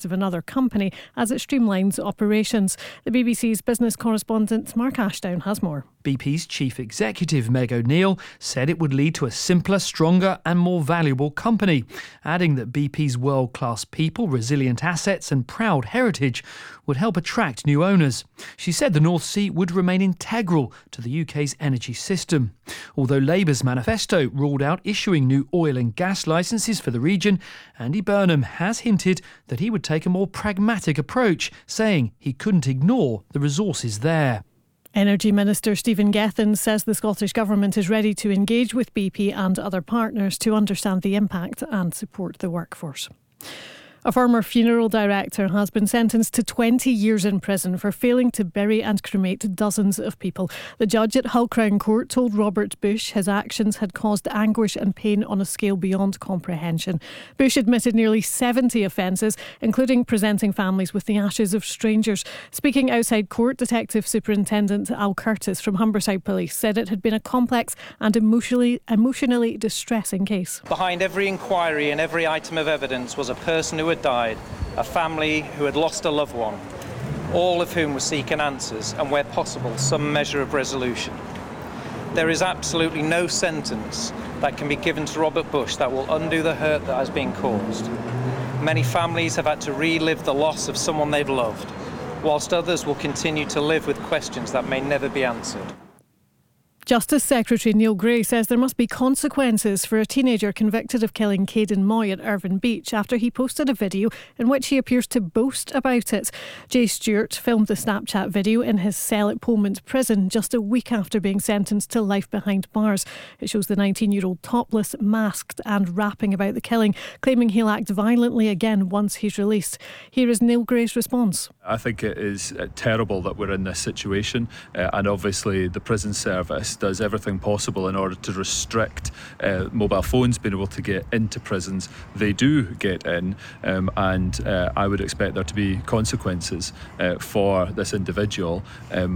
part of another company as it streamlines operations. The BBC's business correspondent Mark Ashdown has more. BP's chief executive, Meg O'Neill, said it would lead to a simpler, stronger and more valuable company, adding that BP's world-class people, resilient assets and proud heritage would help attract new owners. She said the North Sea would remain integral to the UK's energy system. Although Labour's manifesto ruled out issuing new oil and gas licences for the region, Andy Burnham has hinted that he would take a more pragmatic approach, saying he couldn't ignore the resources there. Energy Minister Stephen Gethin says the Scottish Government is ready to engage with BP and other partners to understand the impact and support the workforce. A former funeral director has been sentenced to 20 years in prison for failing to bury and cremate dozens of people. The judge at Hull Crown Court told Robert Bush his actions had caused anguish and pain on a scale beyond comprehension. Bush admitted nearly 70 offences, including presenting families with the ashes of strangers. Speaking outside court, Detective Superintendent Al Curtis from Humberside Police said it had been a complex and emotionally distressing case. Behind every inquiry and every item of evidence was a person who had died, a family who had lost a loved one, all of whom were seeking answers and, where possible, some measure of resolution. There is absolutely no sentence that can be given to Robert Bush that will undo the hurt that has been caused. Many families have had to relive the loss of someone they've loved, whilst others will continue to live with questions that may never be answered. Justice Secretary Neil Gray says there must be consequences for a teenager convicted of killing Caden Moy at Irvine Beach after he posted a video in which he appears to boast about it. Jay Stewart filmed the Snapchat video in his cell at Polmont Prison just a week after being sentenced to life behind bars. It shows the 19-year-old topless, masked and rapping about the killing, claiming he'll act violently again once he's released. Here is Neil Gray's response. I think it is terrible that we're in this situation, and obviously the prison service does everything possible in order to restrict mobile phones being able to get into prisons. They do get in, and I would expect there to be consequences for this individual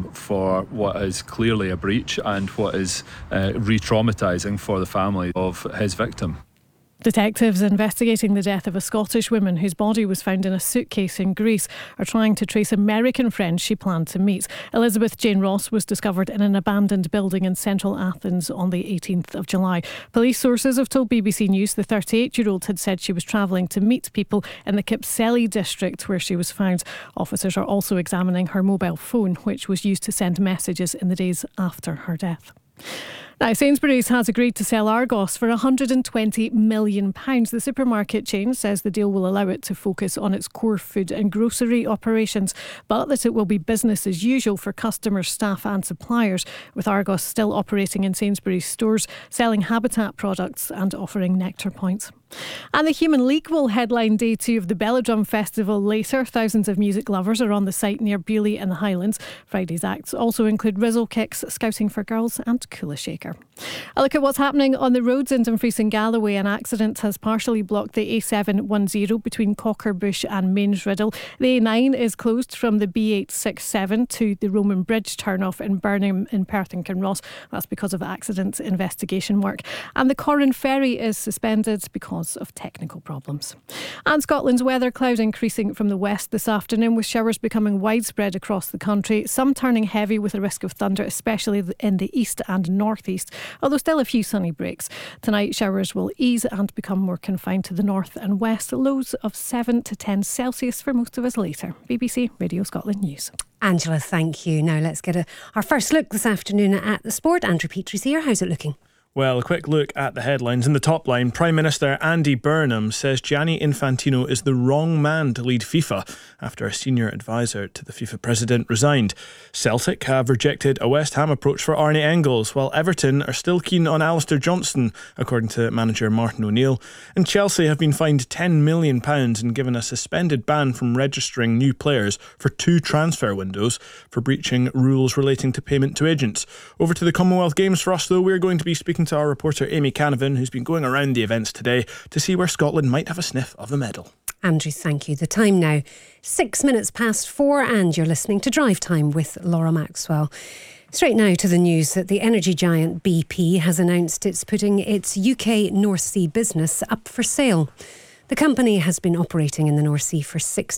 for what is clearly a breach and what is re-traumatising for the family of his victim. Detectives investigating the death of a Scottish woman whose body was found in a suitcase in Greece are trying to trace American friends she planned to meet. Elizabeth Jane Ross was discovered in an abandoned building in central Athens on the 18th of July. Police sources have told BBC News the 38-year-old had said she was travelling to meet people in the Kypseli district where she was found. Officers are also examining her mobile phone, which was used to send messages in the days after her death. Now, Sainsbury's has agreed to sell Argos for £120 million. The supermarket chain says the deal will allow it to focus on its core food and grocery operations, but that it will be business as usual for customers, staff and suppliers, with Argos still operating in Sainsbury's stores, selling Habitat products and offering Nectar points. And the Human League will headline day 2 of the Belladrum Festival later. Thousands of music lovers are on the site near Beaulieu in the Highlands. Friday's acts also include Rizzle Kicks, Scouting for Girls and Kula Shaker. A look at what's happening on the roads in Dumfries and Galloway. An accident has partially blocked the A710 between Cockerbush and Mainsriddle. The A9 is closed from the B867 to the Roman Bridge turnoff in Burnham in Perth and Kinross. That's because of accident investigation work. And the Corran Ferry is suspended because of technical problems. And Scotland's weather, cloud increasing from the west this afternoon, with showers becoming widespread across the country, some turning heavy with a risk of thunder, especially in the east and northeast, although still a few sunny breaks. Tonight showers will ease and become more confined to the north and west, lows of 7 to 10 Celsius for most of us later. BBC Radio Scotland News. Angela, thank you. Now let's get our first look this afternoon at the sport. Andrew Petries here. How's it looking? Well, a quick look at the headlines. In the top line, Prime Minister Andy Burnham says Gianni Infantino is the wrong man to lead FIFA after a senior advisor to the FIFA president resigned. Celtic have rejected a West Ham approach for Arnie Engels, while Everton are still keen on Alistair Johnston, according to manager Martin O'Neill. And Chelsea have been fined £10 million and given a suspended ban from registering new players for 2 transfer windows for breaching rules relating to payment to agents. Over to the Commonwealth Games for us, though. We're going to be speaking to our reporter Amy Canavan, who's been going around the events today to see where Scotland might have a sniff of a medal. Andrew, thank you. The time now, 6 minutes past 4, and you're listening to Drive Time with Laura Maxwell. Straight now to the news that the energy giant BP has announced it's putting its UK North Sea business up for sale. The company has been operating in the North Sea for 6